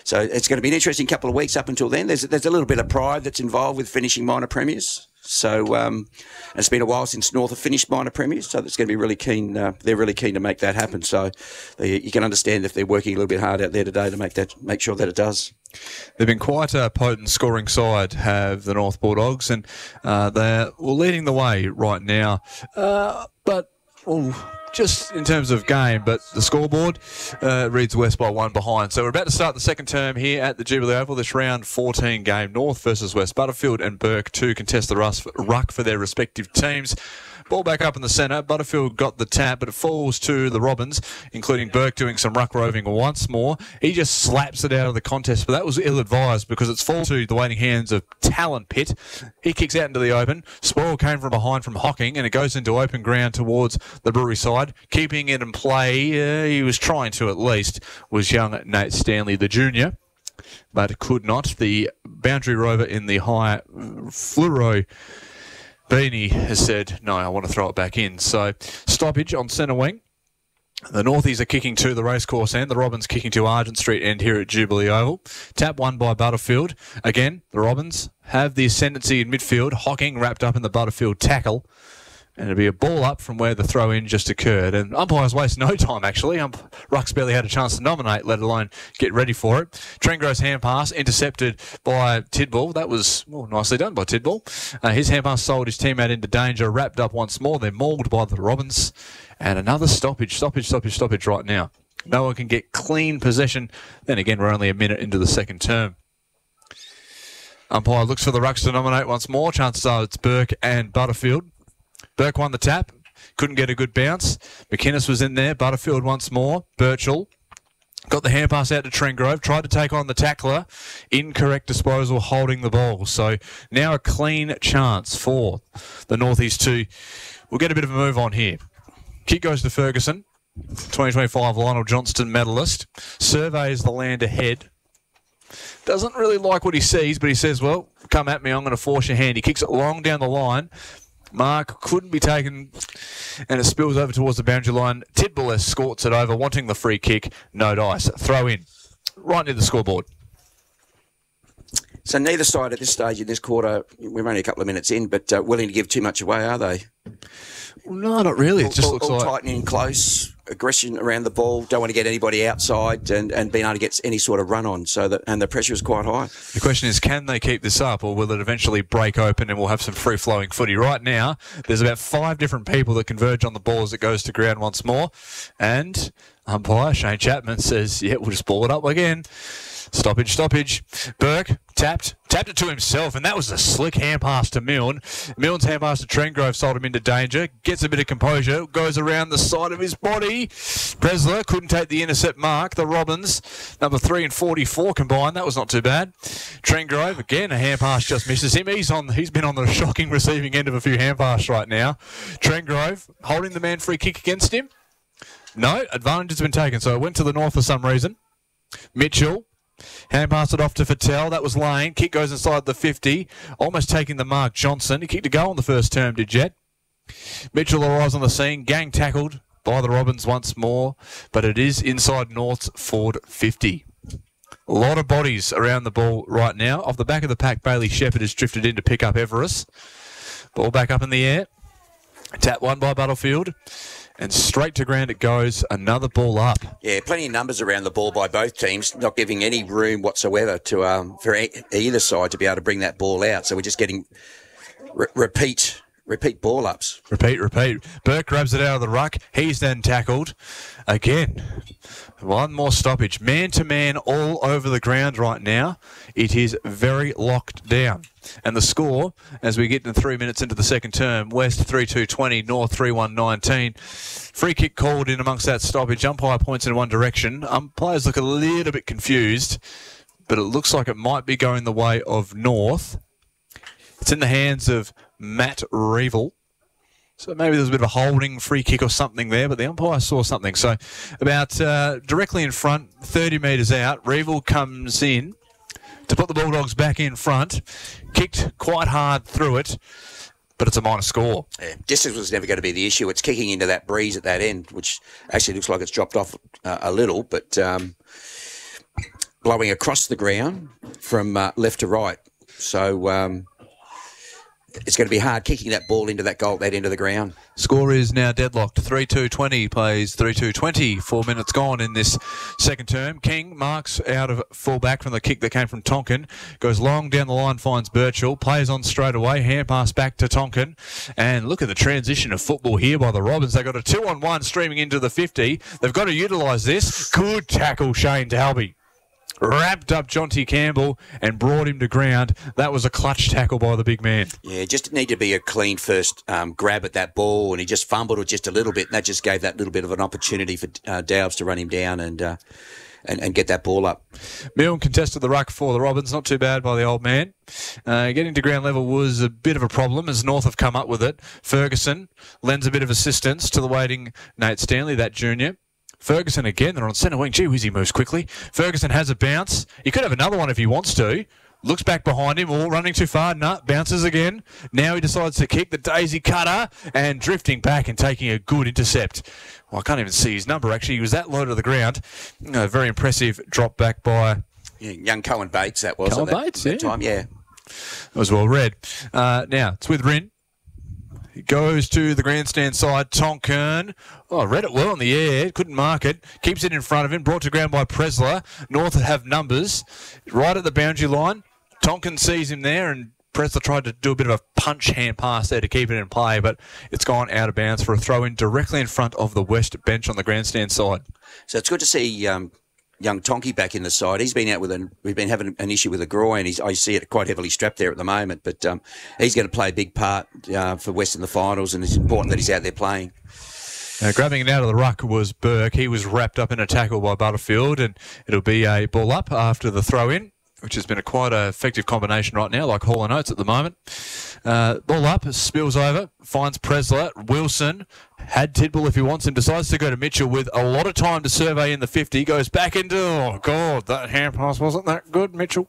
So it's going to be an interesting couple of weeks up until then. There's a little bit of pride that's involved with finishing minor premiers. So it's been a while since North have finished minor premiers, so it's going to be really keen. They're really keen to make that happen. So you can understand if they're working a little bit hard out there today to make sure that it does. They've been quite a potent scoring side, have the North Bulldogs, and they're leading the way right now. Just in terms of game, but the scoreboard reads West by 1 behind. So we're about to start the second term here at the Jubilee Oval, this round 14 game. North versus West. Butterfield and Burke to contest the ruck for their respective teams. Ball back up in the centre. Butterfield got the tap, but it falls to the Robins, including Burke doing some ruck roving once more. He just slaps it out of the contest, but that was ill-advised because it's fallen to the waiting hands of Talon Pitt. He kicks out into the open. Spoil came from behind from Hocking, and it goes into open ground towards the Brewery side. Keeping it in play, he was trying to at least, was young Nate Stanley, the junior, but could not. The boundary rover in the high fluoro Beanie has said, no, I want to throw it back in. So stoppage on centre wing. The Northies are kicking to the racecourse end. The Robins kicking to Argent Street end here at Jubilee Oval. Tap won by Butterfield. Again, the Robins have the ascendancy in midfield. Hocking wrapped up in the Butterfield tackle. And it'll be a ball up from where the throw-in just occurred. And umpires waste no time, actually. Rucks barely had a chance to nominate, let alone get ready for it. Trengrove's hand pass intercepted by Tidball. That was nicely done by Tidball. His hand pass sold his team out into danger, wrapped up once more. They're mauled by the Robins. And another stoppage right now. No one can get clean possession. Then again, we're only a minute into the second term. Umpire looks for the Rucks to nominate once more. Chances are it's Burke and Butterfield. Burke won the tap, couldn't get a good bounce. McInnes was in there, Butterfield once more. Birchall got the hand pass out to Trengrove, tried to take on the tackler. Incorrect disposal, holding the ball. So now a clean chance for the Northies to... We'll get a bit of a move on here. Kick goes to Ferguson, 2025 Lionel Johnston medalist. Surveys the land ahead. Doesn't really like what he sees, but he says, well, come at me, I'm going to force your hand. He kicks it long down the line. Mark couldn't be taken, and it spills over towards the boundary line. Tidball escorts it over, wanting the free kick. No dice. Throw in. Right near the scoreboard. So neither side at this stage in this quarter, we're only a couple of minutes in, but willing to give too much away, are they? Well, no, not really. It just looks like... tightening in close, aggression around the ball, don't want to get anybody outside and being able to get any sort of run on. And the pressure is quite high. The question is, can they keep this up, or will it eventually break open and we'll have some free-flowing footy? Right now, there's about 5 different people that converge on the ball as it goes to ground once more. And umpire Shane Chapman says, yeah, we'll just ball it up again. Stoppage. Burke tapped it to himself, and that was a slick hand pass to Milne. Milne's hand pass to Trengrove sold him into danger. Gets a bit of composure, goes around the side of his body. Presler couldn't take the intercept mark. The Robins, number 3 and 44 combined. That was not too bad. Trengrove, again, a hand pass just misses him. He's been on the shocking receiving end of a few hand passes right now. Trengrove holding the man free kick against him. No, advantage has been taken, so it went to the North for some reason. Mitchell. Hand pass it off to Fattel. That was Lane. Kick goes inside the 50. Almost taking the mark, Johnson. He kicked a goal on the first term, did Jet. Mitchell arrives on the scene. Gang tackled by the Robins once more. But it is inside North's forward 50. A lot of bodies around the ball right now. Off the back of the pack, Bailey Shepherd has drifted in to pick up Everest. Ball back up in the air. Tap one by Butterfield. And straight to ground it goes, another ball up. Yeah, plenty of numbers around the ball by both teams, not giving any room whatsoever to for either side to be able to bring that ball out. So we're just getting repeat ball ups. Repeat. Burke grabs it out of the ruck. He's then tackled. Again, one more stoppage. Man-to-man all over the ground right now. It is very locked down. And the score, as we get in 3 minutes into the second term, West 3-2-20, North 3-1-19. Free kick called in amongst that stoppage. Umpire points in one direction. Umpires look a little bit confused, but it looks like it might be going the way of North. It's in the hands of Matt Revel. So maybe there's a bit of a holding free kick or something there, but the umpire saw something. So about directly in front, 30 metres out, Revel comes in to put the Bulldogs back in front. Kicked quite hard through it, but it's a minor score. Yeah, distance was never going to be the issue. It's kicking into that breeze at that end, which actually looks like it's dropped off a little, but blowing across the ground from left to right. So it's going to be hard kicking that ball into that goal at that end of the ground. Score is now deadlocked. 3-2-20 plays 3-2-20. 4 minutes gone in this second term. King marks out of full-back from the kick that came from Tonkin. Goes long down the line, finds Birchall. Plays on straight away. Hand pass back to Tonkin. And look at the transition of football here by the Robins. They've got a 2-on-1 streaming into the 50. They've got to utilise this. Good tackle, Shane Dalby. Wrapped up Jonty Campbell and brought him to ground. That was a clutch tackle by the big man. Yeah, just needed to be a clean first grab at that ball, and he just fumbled it just a little bit, and that just gave that little bit of an opportunity for Dowbs to run him down and get that ball up. Milne contested the ruck for the Robins. Not too bad by the old man. Getting to ground level was a bit of a problem as North have come up with it. Ferguson lends a bit of assistance to the waiting Nate Stanley, that junior. Ferguson again, they're on centre wing. Gee whiz, he moves quickly. Ferguson has a bounce. He could have another one if he wants to. Looks back behind him, all running too far. Bounces again. Now he decides to kick the daisy cutter and drifting back and taking a good intercept. Well, I can't even see his number, actually. He was that low to the ground. Very impressive drop back by... Yeah, young Cohen Bates, that was. Cohen Bates, that time, yeah. That was well read. Now, it's with Rin. He goes to the grandstand side. Tonkin. Oh, read it well in the air. Couldn't mark it. Keeps it in front of him. Brought to ground by Presler. North have numbers. Right at the boundary line. Tonkin sees him there, and Presler tried to do a bit of a punch hand pass there to keep it in play, but it's gone out of bounds for a throw-in directly in front of the West bench on the grandstand side. So it's good to see young Tonky back in the side. He's been out with we've been having an issue with a groin. I see it quite heavily strapped there at the moment, but he's going to play a big part for West in the finals, and it's important that he's out there playing. Grabbing it out of the ruck was Burke. He was wrapped up in a tackle by Butterfield, and it'll be a ball up after the throw-in, which has been quite an effective combination right now, like Hall and Oates at the moment. Ball up, spills over, finds Presler. Wilson had Tidball if he wants him, decides to go to Mitchell with a lot of time to survey in the 50, goes back into, oh God, that hand pass wasn't that good, Mitchell.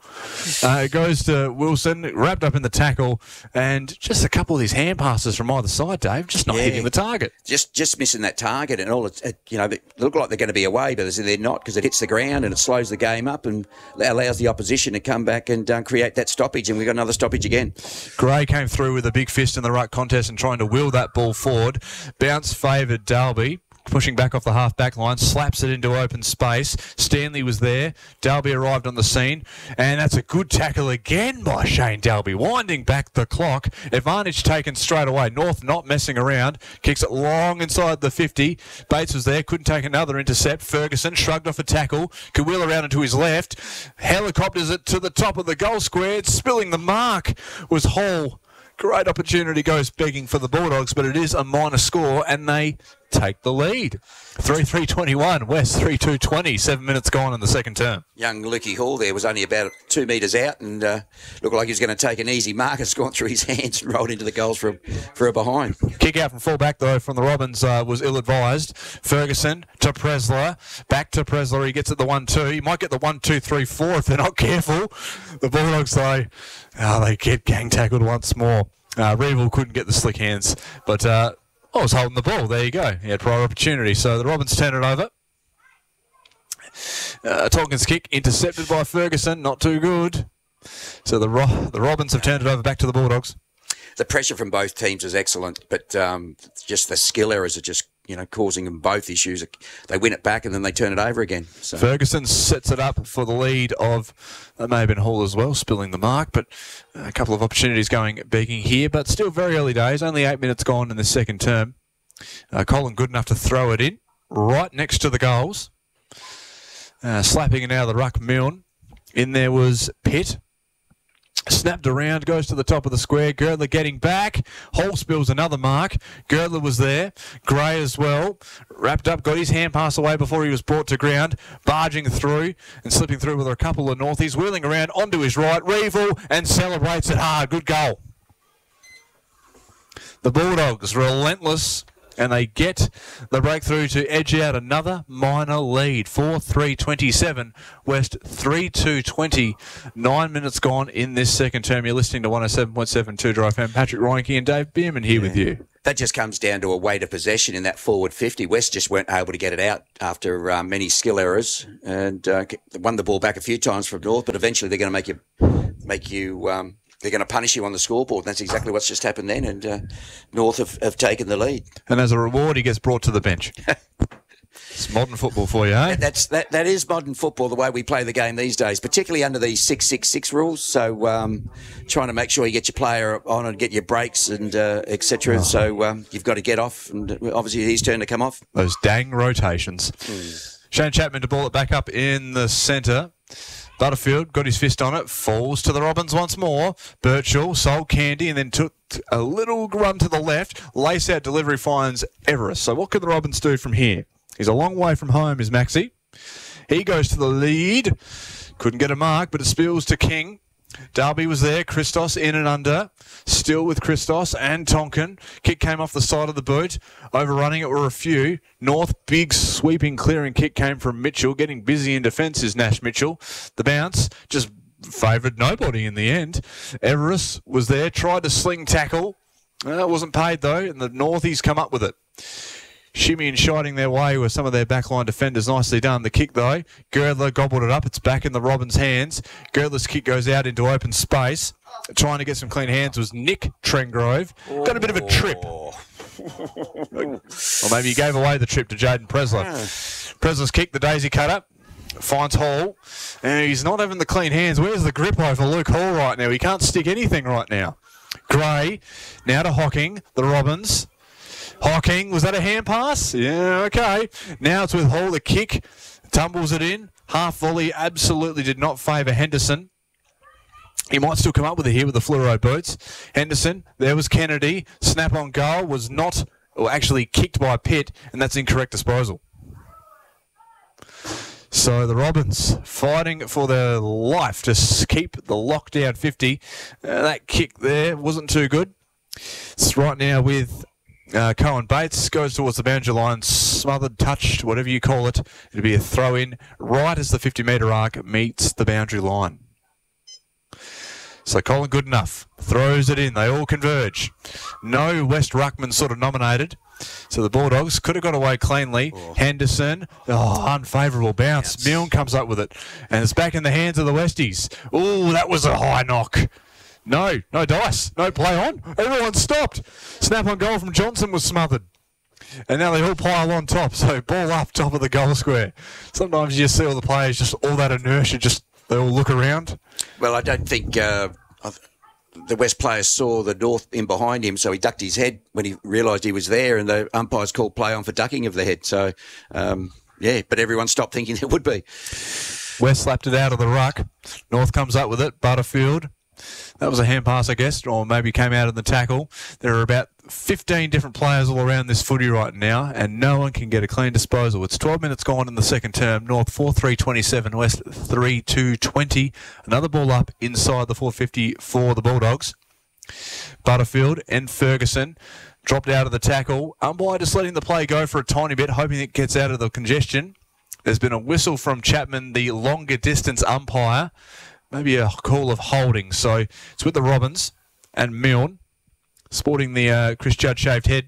Goes to Wilson, wrapped up in the tackle, and just a couple of these hand passes from either side, Dave, just not hitting the target. Just missing that target, and all they look like they're going to be away, but they're not, because it hits the ground and it slows the game up and allows the opposition to come back and create that stoppage, and we've got another stoppage again. Gray came through with a big fist in the ruck contest and trying to wheel that ball forward. Bounce favoured Dalby. Pushing back off the half-back line, slaps it into open space. Stanley was there. Dalby arrived on the scene, and that's a good tackle again by Shane Dalby, winding back the clock. Advantage taken straight away. North not messing around. Kicks it long inside the 50. Bates was there, couldn't take another intercept. Ferguson shrugged off a tackle, could wheel around into his left. Helicopters it to the top of the goal square. Spilling the mark was Hall. Great opportunity goes begging for the Bulldogs, but it is a minor score, and they take the lead. 3-3-21, West 3-2-20, 7 minutes gone in the second term. Young Lukey Hall there was only about 2 metres out and looked like he was going to take an easy mark. It's gone through his hands and rolled into the goals for a behind. Kick out from full back, though, from the Robins was ill-advised. Ferguson to Presler. Back to Presler. He gets at the 1-2. He might get the 1-2-3-4 if they're not careful. The Bulldogs, though, they get gang-tackled once more. Reeville couldn't get the slick hands, but... I was holding the ball. There you go. He had prior opportunity. So the Robins turn it over. Tonkin's kick intercepted by Ferguson. Not too good. So the Robins have turned it over back to the Bulldogs. The pressure from both teams is excellent, but just the skill errors are just causing them both issues. They win it back and then they turn it over again. So. Ferguson sets it up for the lead of, that may have been Hall as well, spilling the mark, but a couple of opportunities going begging here, but still very early days, only 8 minutes gone in the second term. Colin good enough to throw it in, right next to the goals. Slapping it out of the ruck, Milne. In there was Pitt. Snapped around, goes to the top of the square. Girdler getting back. Hall spills another mark. Girdler was there. Gray as well. Wrapped up, got his hand pass away before he was brought to ground. Barging through and slipping through with a couple of Northies. Wheeling around onto his right. Reeville and celebrates it hard. Good goal. The Bulldogs relentless. And they get the breakthrough to edge out another minor lead. 4-3-27. West 3-2-20. 9 minutes gone in this second term. You're listening to 107.7 2 Drive FM. Patrick Reinke and Dave Bierman here with you. That just comes down to a weight of possession in that forward 50. West just weren't able to get it out after many skill errors, and won the ball back a few times from North. But eventually, they're going to they're going to punish you on the scoreboard. And that's exactly what's just happened then, and North have taken the lead. And as a reward, he gets brought to the bench. It's modern football for you, eh? That is modern football, the way we play the game these days, particularly under these 6-6-6 rules. So trying to make sure you get your player on and get your breaks and etc. Oh. So you've got to get off, and obviously his turn to come off. Those dang rotations. Shane Chapman to ball it back up in the centre. Butterfield got his fist on it, falls to the Robins once more. Birchall sold Candy and then took a little run to the left. Lace out delivery finds Everest. So what can the Robins do from here? He's a long way from home, is Maxi. He goes to the lead. Couldn't get a mark, but it spills to King. Darby was there. Christos in and under. Still with Christos and Tonkin. Kick came off the side of the boot. Overrunning it were a few. North, big sweeping clearing kick came from Mitchell. Getting busy in defence is Nash Mitchell. The bounce just favoured nobody in the end. Everest was there. Tried to sling tackle. It wasn't paid though, and the Northies come up with it. Shimmy and shining their way with some of their backline defenders. Nicely done. The kick, though, Girdler gobbled it up. It's back in the Robins' hands. Girdler's kick goes out into open space. Trying to get some clean hands was Nick Trengrove. Got a bit of a trip. Or maybe he gave away the trip to Jaden Presler. Presler's kick, the daisy cutter. Finds Hall. And he's not having the clean hands. Where's the grip over Luke Hall right now? He can't stick anything right now. Gray, now to Hocking, the Robins. Hocking, was that a hand pass? Yeah, okay. Now it's with Hall, the kick, tumbles it in. Half volley absolutely did not favour Henderson. He might still come up with it here with the fluoro boots. Henderson, there was Kennedy. Snap on goal was not, or actually kicked by Pitt, and that's incorrect disposal. So the Robins fighting for their life to keep the lockdown 50. That kick there wasn't too good. It's right now with Cohen Bates goes towards the boundary line, smothered, touched, whatever you call it. It'll be a throw in right as the 50-metre arc meets the boundary line. So Colin Goodenough throws it in. They all converge. No West Ruckman sort of nominated. So the Bulldogs could have got away cleanly. Henderson, unfavourable bounce. Milne comes up with it. And it's back in the hands of the Westies. Oh, that was a high knock. No dice. No play on. Everyone stopped. Snap on goal from Johnson was smothered. And now they all pile on top. So ball up top of the goal square. Sometimes you just see all the players, just all that inertia, just they all look around. Well, I don't think the West players saw the North in behind him, so he ducked his head when he realised he was there, and the umpires called play on for ducking of the head. So, but everyone stopped thinking there would be. West slapped it out of the ruck. North comes up with it. Butterfield. That was a hand pass, I guess, or maybe came out of the tackle. There are about 15 different players all around this footy right now, and no one can get a clean disposal. It's 12 minutes gone in the second term. North 4-3-27, West 3-2-20. Another ball up inside the 450 for the Bulldogs. Butterfield and Ferguson dropped out of the tackle. Umpire just letting the play go for a tiny bit, hoping it gets out of the congestion. There's been a whistle from Chapman, the longer distance umpire. Maybe a call of holding. So it's with the Robins and Milne sporting the Chris Judd shaved head.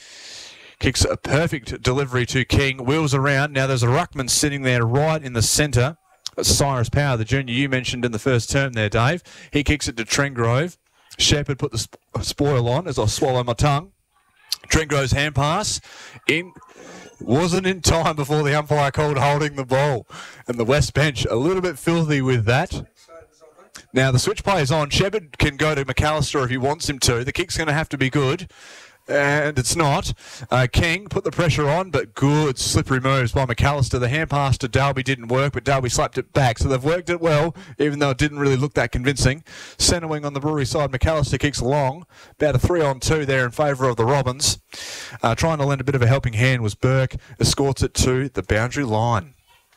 Kicks a perfect delivery to King. Wheels around. Now there's a ruckman sitting there right in the centre. Cyrus Power, the junior you mentioned in the first term there, Dave. He kicks it to Trengrove. Shepherd put the spoil on as I swallow my tongue. Trengrove's hand pass in. Wasn't in time before the umpire called holding the ball. And the West bench a little bit filthy with that. Now, the switch play is on. Shepherd can go to McAllister if he wants him to. The kick's going to have to be good, and it's not. King put the pressure on, but good slippery moves by McAllister. The hand pass to Dalby didn't work, but Dalby slapped it back. So they've worked it well, even though it didn't really look that convincing. Centre wing on the Brewery side. McAllister kicks long. About a 3-on-2 there in favour of the Robins. Trying to lend a bit of a helping hand was Burke. Escorts it to the boundary line.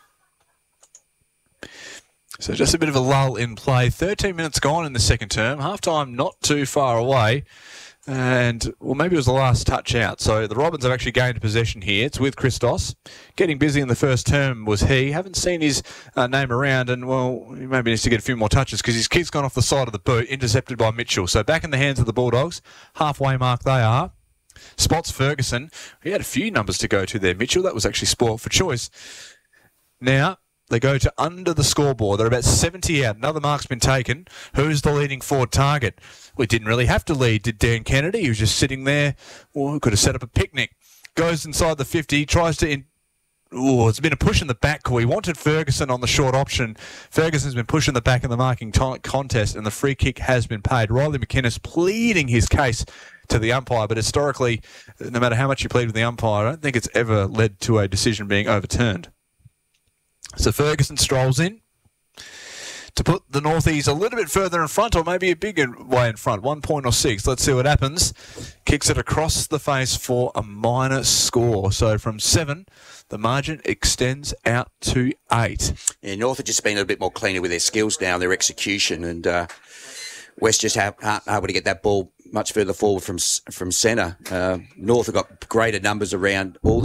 So just a bit of a lull in play. 13 minutes gone in the second term. Half-time not too far away. And, well, maybe it was the last touch out. So the Robins have actually gained possession here. It's with Christos. Getting busy in the first term was he. Haven't seen his name around. And, well, he maybe needs to get a few more touches because his kick's gone off the side of the boot, intercepted by Mitchell. So back in the hands of the Bulldogs. Halfway mark they are. Spots Ferguson. He had a few numbers to go to there, Mitchell. That was actually sport for choice. Now, they go to under the scoreboard. They're about 70 out. Another mark's been taken. Who's the leading forward target? We didn't really have to lead, did Dan Kennedy? He was just sitting there. Well, could have set up a picnic. Goes inside the 50, tries to... it's been a push in the back. We wanted Ferguson on the short option. Ferguson's been pushing the back in the marking contest, and the free kick has been paid. Riley McInnes pleading his case to the umpire, but historically, no matter how much you plead with the umpire, I don't think it's ever led to a decision being overturned. So Ferguson strolls in to put the Northies a little bit further in front, or maybe a bigger way in front, 1 point or 6. Let's see what happens. Kicks it across the face for a minor score. So from 7, the margin extends out to 8. Yeah, North have just been a little bit more cleaner with their skills now, their execution, and West just aren't able to get that ball much further forward from centre. North have got greater numbers around all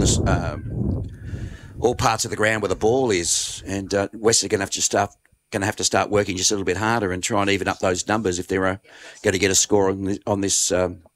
parts of the ground where the ball is, and West are going to have to start working just a little bit harder and try and even up those numbers if they're going to get a score on this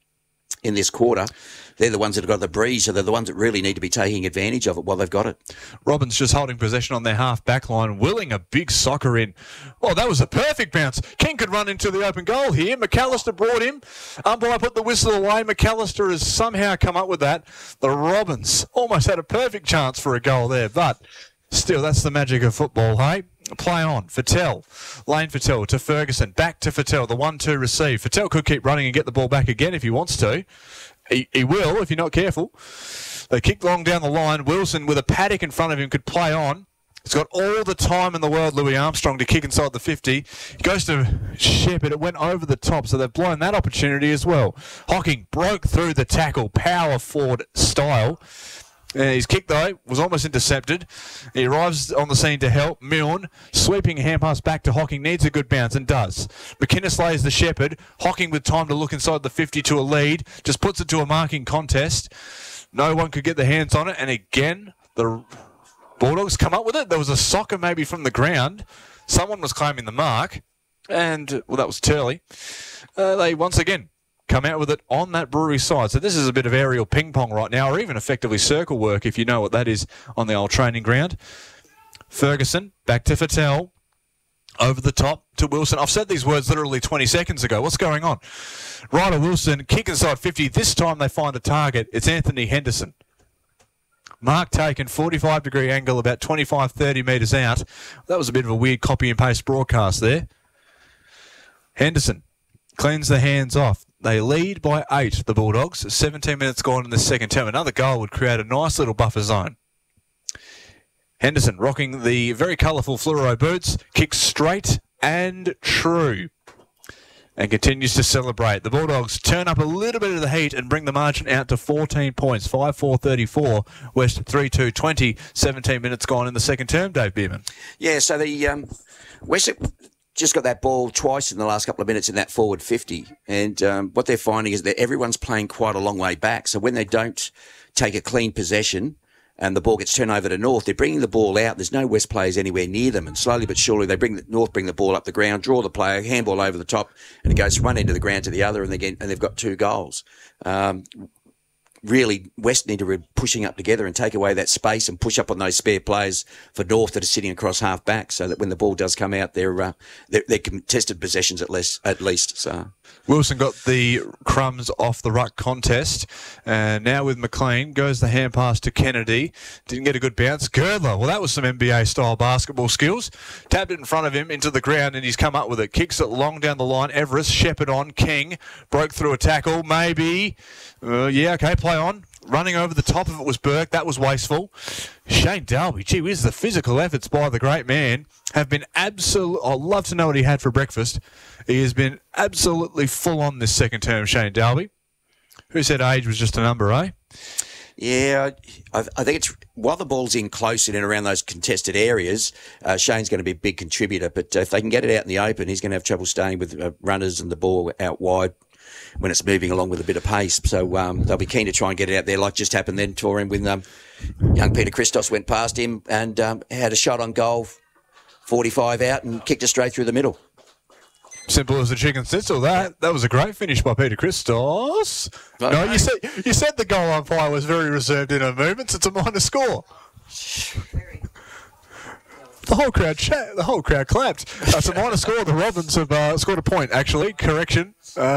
in this quarter. They're the ones that have got the breeze, so they're the ones that really need to be taking advantage of it while they've got it. Robbins just holding possession on their half-back line, willing a big soccer in. Oh, that was a perfect bounce. King could run into the open goal here. McAllister brought him. Umpire put the whistle away. McAllister has somehow come up with that. The Robbins almost had a perfect chance for a goal there, but still, that's the magic of football, hey? Play on. Fattel. Lane Fattel to Ferguson. Back to Fattel. The 1-2 receive. Fattel could keep running and get the ball back again if he wants to. He will if you're not careful. They kick long down the line. Wilson, with a paddock in front of him, could play on. He's got all the time in the world, Louis Armstrong, to kick inside the 50. He goes to Shepherd. It went over the top, so they've blown that opportunity as well. Hocking broke through the tackle, power forward style. His kick, though, was almost intercepted. He arrives on the scene to help. Milne, sweeping a hand pass back to Hocking, needs a good bounce and does. McInnes lays the Shepherd. Hocking with time to look inside the 50 to a lead. Just puts it to a marking contest. No one could get their hands on it. And again, the Bulldogs come up with it. There was a soccer maybe from the ground. Someone was claiming the mark. And, well, that was Turley. They once again come out with it on that Brewery side. So this is a bit of aerial ping pong right now, or even effectively circle work if you know what that is on the old training ground. Ferguson, back to Fattel, over the top to Wilson. I've said these words literally 20 seconds ago. What's going on? Ryder Wilson, kick inside 50. This time they find a target. It's Anthony Henderson. Mark taken, 45-degree angle, about 25, 30 metres out. That was a bit of a weird copy and paste broadcast there. Henderson cleans the hands off. They lead by 8, the Bulldogs. 17 minutes gone in the second term. Another goal would create a nice little buffer zone. Henderson rocking the very colourful fluoro boots. Kicks straight and true. And continues to celebrate. The Bulldogs turn up a little bit of the heat and bring the margin out to 14 points. 5-4-34. West 3-2-20. 17 minutes gone in the second term, Dave Bierman. Yeah, so the West just got that ball twice in the last couple of minutes in that forward 50. And what they're finding is that everyone's playing quite a long way back. So when they don't take a clean possession and the ball gets turned over to North, they're bringing the ball out. There's no West players anywhere near them. And slowly but surely, North bring the ball up the ground, draw the player, handball over the top, and it goes from one end of the ground to the other, and they've got 2 goals. Really, West need to be pushing up together and take away that space and push up on those spare players for North that are sitting across half back, so that when the ball does come out, they're contested possessions at least. So Wilson got the crumbs off the ruck contest, and now with McLean goes the hand pass to Kennedy. Didn't get a good bounce. Girdler, well, that was some NBA style basketball skills. Tabbed it in front of him into the ground, and he's come up with it. Kicks it long down the line. Everest, Shepherd on, King broke through a tackle. Maybe, play on. Running over the top of it was Burke. That was wasteful. Shane Dalby, gee whiz, the physical efforts by the great man have been absolute. I'd love to know what he had for breakfast. He has been absolutely full on this second term, Shane Dalby. Who said age was just a number, eh? Yeah, I think it's while the ball's in close and in around those contested areas, Shane's going to be a big contributor. But if they can get it out in the open, he's going to have trouble staying with runners and the ball out wide when it's moving along with a bit of pace. So they'll be keen to try and get it out there, like just happened then for him when young Peter Christos went past him and had a shot on goal, 45 out, and kicked it straight through the middle. Simple as a chicken schnitzel. That was a great finish by Peter Christos. No, you said the goal umpire was very reserved in her movements. It's a minor score. The whole crowd clapped. It's a minor score. The Robins have scored a point, actually. Correction.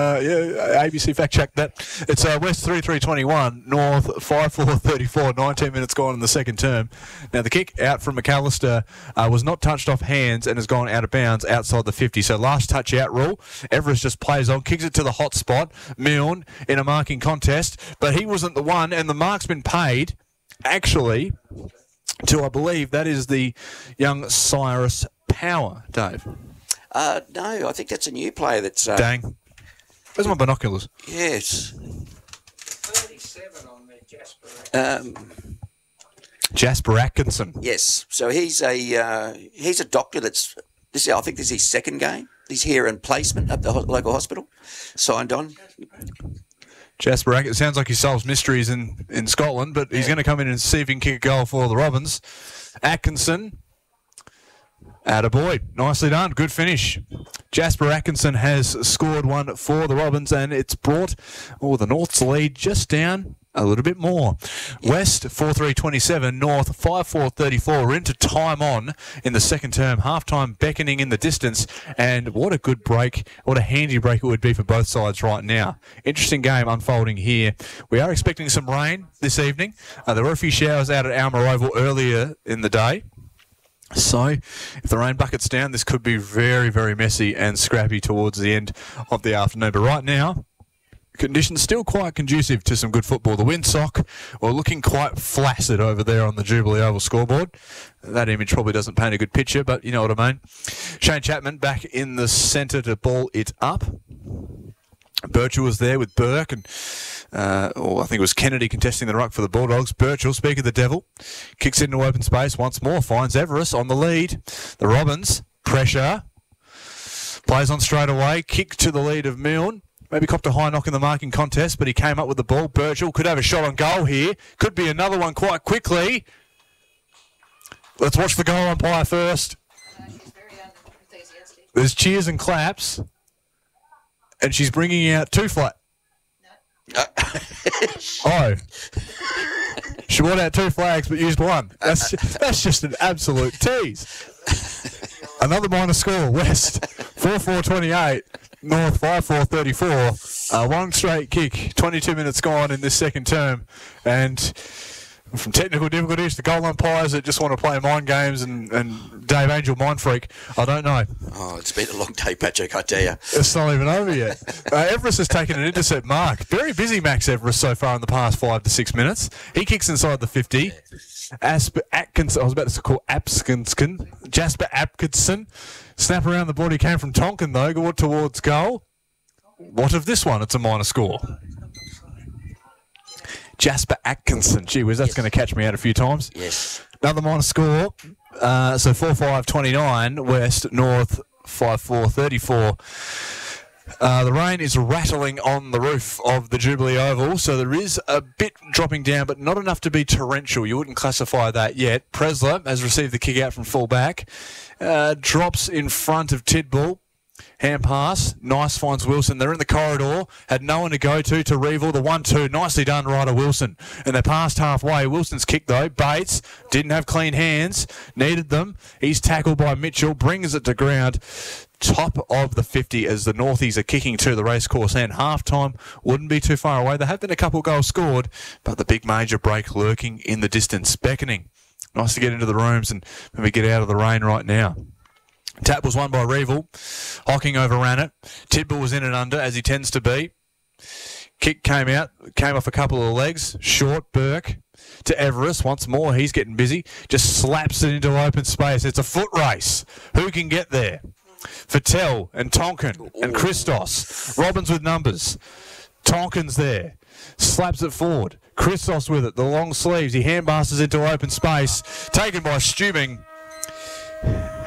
ABC fact checked that. It's West 3-3-21, North 5-4-34, 19 minutes gone in the second term. Now, the kick out from McAllister was not touched off hands and has gone out of bounds outside the 50. So last touch out rule. Everest just plays on, kicks it to the hot spot. Milne in a marking contest, but he wasn't the one, and the mark's been paid, actually, to, I believe, that is the young Cyrus Power, Dave. No, I think that's a new player that's... Dang. Where's my binoculars? Yes. 37 on the Jasper Atkinson. Yes. So he's a doctor that's... I think this is his second game. He's here in placement at the local hospital. Signed on. Jasper Atkinson. Sounds like he solves mysteries in Scotland, but he's going to come in and see if he can kick a goal for the Robins. Atkinson. Attaboy. Nicely done. Good finish. Jasper Atkinson has scored one for the Robins, and it's brought the North's lead just down a little bit more. West 4-3-27, North 5-4-34. We're into time on in the second term. Half-time beckoning in the distance, and what a good break. What a handy break it would be for both sides right now. Interesting game unfolding here. We are expecting some rain this evening. There were a few showers out at Alma Oval earlier in the day. So, if the rain bucket's down, this could be very, very messy and scrappy towards the end of the afternoon. But right now, conditions still quite conducive to some good football. The windsock, looking quite flaccid over there on the Jubilee Oval scoreboard. That image probably doesn't paint a good picture, but you know what I mean. Shane Chapman back in the centre to ball it up. Birchall was there with Burke and... I think it was Kennedy contesting the ruck for the Bulldogs. Birchall, speak of the devil, kicks into open space once more, finds Everest on the lead. The Robins, pressure, plays on straight away, kick to the lead of Milne. Maybe copped a high knock in the marking contest, but he came up with the ball. Birchall could have a shot on goal here. Could be another one quite quickly. Let's watch the goal umpire first. She's very enthusiastic. There's cheers and claps, and she's bringing out two flat. She brought out two flags but used one. That's just an absolute tease. Another minor score. West 4-4-28, North 5-4-34. One straight kick. 22 minutes gone in this second term, and from technical difficulties to goal umpires that just want to play mind games and Dave Angel mind freak, I don't know. Oh, it's been a long day, Patrick, I tell you. It's not even over yet. Everest has taken an intercept mark. Very busy Max Everest so far in the past 5 to 6 minutes. He kicks inside the 50. Atkinson, I was about to call Apskinskin. Jasper Atkinson. Snap around the body came from Tonkin though, go towards goal. What of this one? It's a minor score. Jasper Atkinson. Gee whiz, that's going to catch me out a few times. Yes. Another minor score. So 4-5-29, West, North 5-4-34. The rain is rattling on the roof of the Jubilee Oval, so there is a bit dropping down, but not enough to be torrential. You wouldn't classify that yet. Presler has received the kick out from full back. Drops in front of Tidball. Hand pass, nice, finds Wilson. They're in the corridor, had no one to go to Revel. The 1-2, nicely done, Ryder Wilson. And they're past halfway. Wilson's kick, though. Bates didn't have clean hands, needed them. He's tackled by Mitchell, brings it to ground. Top of the 50 as the Northies are kicking to the racecourse end. Half-time wouldn't be too far away. There have been a couple goals scored, but the big major break lurking in the distance. Beckoning. Nice to get into the rooms and maybe get out of the rain right now. Tap was won by Revel. Hocking overran it. Tidball was in and under, as he tends to be. Kick came out, came off a couple of legs. Short, Burke to Everest once more. He's getting busy. Just slaps it into open space. It's a foot race. Who can get there? Fattel and Tonkin and Christos. Robbins with numbers. Tonkin's there. Slaps it forward. Christos with it. The long sleeves. He handbasses into open space. Taken by Stubing.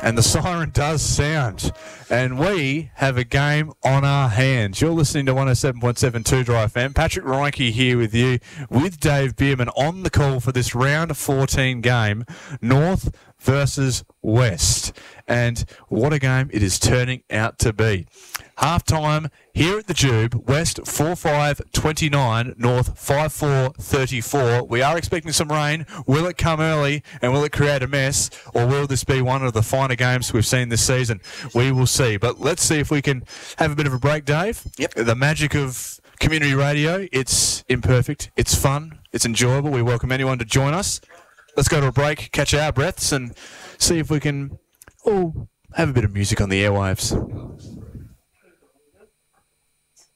And the siren does sound. And we have a game on our hands. You're listening to 107.7 2 Dry FM. Patrick Reinke here with you, with Dave Bierman on the call for this round 14 game, North versus West. And what a game it is turning out to be. Half-time here at the Jube, West 4-5-29, North 5-4-34. We are expecting some rain. Will it come early and will it create a mess, or will this be one of the finer games we've seen this season? We will see. But let's see if we can have a bit of a break, Dave. Yep. The magic of community radio, it's imperfect, it's fun, it's enjoyable. We welcome anyone to join us. Let's go to a break, catch our breaths, and see if we can all have a bit of music on the airwaves.